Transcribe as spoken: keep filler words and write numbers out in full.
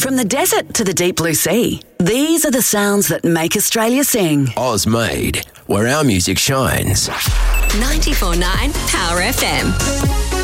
From the desert to the deep blue sea, these are the sounds that make Australia sing. Oz Made, where our music shines. ninety-four point nine Power F M.